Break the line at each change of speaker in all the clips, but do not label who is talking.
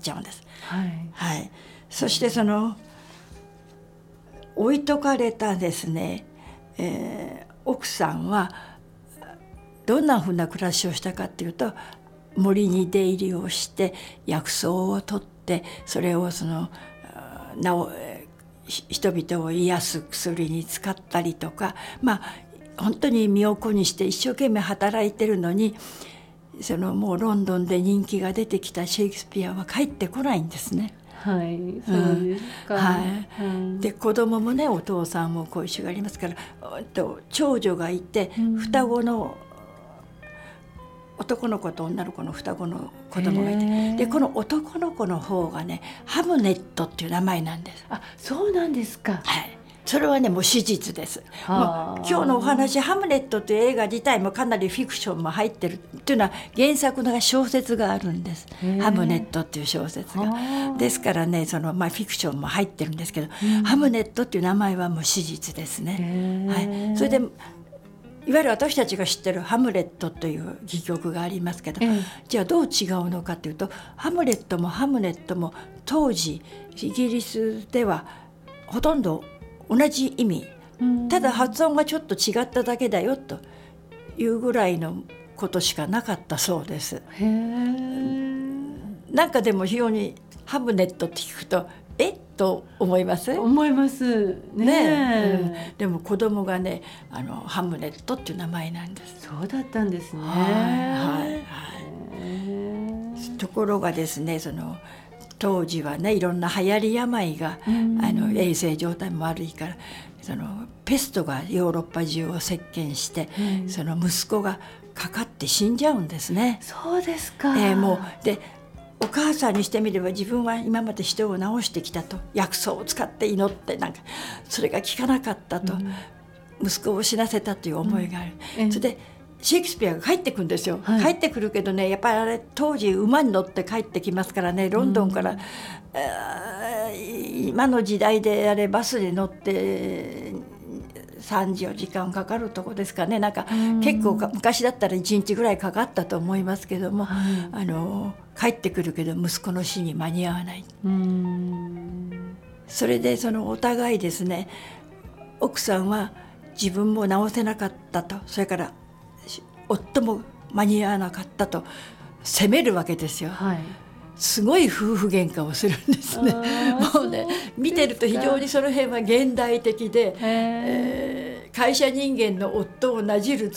ちゃうんです。
はい
はい、そしてその置いとかれたですね、奥さんはどんなふうな暮らしをしたかっていうと、森に出入りをして薬草を取ってそれをその人々を癒す薬に使ったりとか、本当に身を粉にして一生懸命働いてるのに、もうロンドンで人気が出てきたシェイクスピアは帰ってこないんですね。
はい、そうですか。
はい、で子供もね、お父さんも恋しがりますから、長女がいて、双子の男の子と女の子の双子の子供がいて、でこの男の子の方がね、ハムネットっていう名前なんです。
あ、そうなんですか。
はい、それはねもう史実です。今日のお話、ハムネットという映画自体もかなりフィクションも入ってるっていうのは、原作の小説があるんです。ハムネットっていう小説がですからね、フィクションも入ってるんですけど、ハムネットっていう名前はもう史実ですね。はい、それでいわゆる私たちが知ってるハムレットという戯曲がありますけど、じゃあどう違うのかというと、ハムレットもハムネットも当時イギリスではほとんど同じ意味、ただ発音がちょっと違っただけだよというぐらいのことしかなかったそうです。なんかでも非常にハムネットって聞くとと思います？
思いますね。
でも子供がね、ハムレットっていう名前なんです。
そうだったんですね。
ところがですね、当時はね、いろんな流行り病が、衛生状態も悪いから、ペストがヨーロッパ中を席巻して、息子がかかって死んじゃうんですね。
そうですか。
もうでお母さんにしてみれば、自分は今まで人を治してきたと、薬草を使って祈って、なんかそれが効かなかったと、息子を死なせたという思いがある。それでシェイクスピアが帰ってくるんですよ。帰ってくるけどね、やっぱりあれ当時馬に乗って帰ってきますからね、ロンドンから、今の時代であれバスで乗って3、4時間かかるとこですかね。なんか結構昔だったら1日ぐらいかかったと思いますけども、帰ってくるけど息子の死に間に合わない。それでお互いですね、奥さんは自分も治せなかったと、それから夫も間に合わなかったと責めるわけですよ。すごい夫婦喧嘩をするんですね。もうね、見てると非常にその辺は現代的で、会社人間の夫をなじる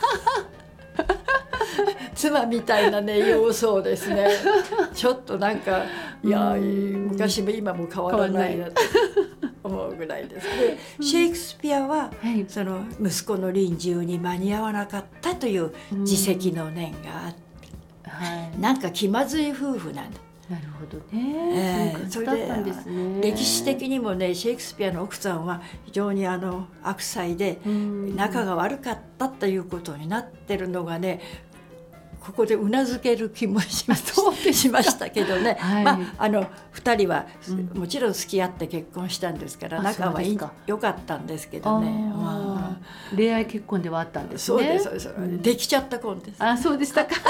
妻みたいなね様相ですね。ちょっとなんか、いや昔も今も変わらないなと思うぐらいです。でシェイクスピアは、その息子の臨終に間に合わなかったという自責の念があって、なんか気まずい夫婦なんだ。
なるほどね。
それで歴史的にもね、シェイクスピアの奥さんは非常に悪妻で仲が悪かったということになってるのがね、ここでうなずける気もしましたけどね。2人はもちろん付き合って結婚したんですから、仲は良かったんですけどね。
恋愛結婚ではあったんですね。
そうです、できちゃった婚です。
そうでしたか。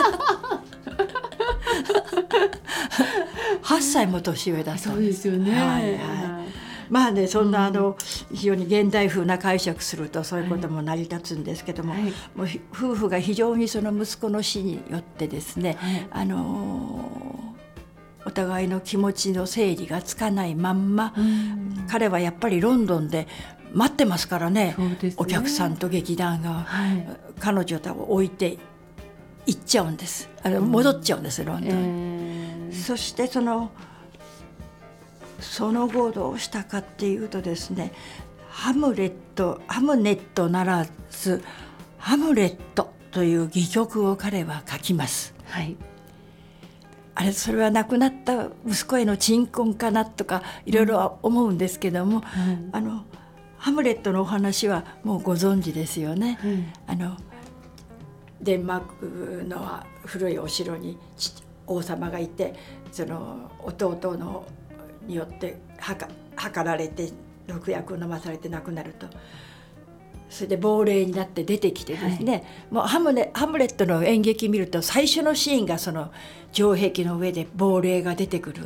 8歳も年上だったんです。
そうですよね。
そんな非常に現代風な解釈するとそういうことも成り立つんですけども、もう夫婦が非常にその息子の死によってですね、お互いの気持ちの整理がつかないまんま、彼はやっぱりロンドンで待ってますからね。お客さんと劇団が、彼女を置いて行っちゃうんです。戻っちゃうんです、ロンドンに。そしてその後どうしたかっていうとですね、ハムネットならずハムレットという戯曲を彼は書きます。それは亡くなった息子への鎮魂かなとかいろいろ思うんですけども、ハムレットのお話はもうご存知ですよね。デンマークの古いお城に王様がいて、その弟によって計られて毒薬を飲まされて亡くなると、それで亡霊になって出てきてですね、もうハムレットの演劇見ると最初のシーンがその城壁の上で亡霊が出てくる